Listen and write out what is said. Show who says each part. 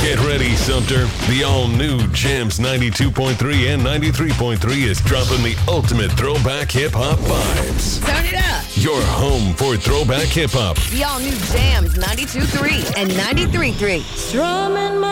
Speaker 1: Get ready, Sumter. The all-new Jams 92.3 and 93.3 is dropping the ultimate throwback hip-hop vibes.
Speaker 2: Turn it up.
Speaker 1: Your home for throwback hip-hop.
Speaker 2: The all-new Jams 92.3 and 93.3. Strumming my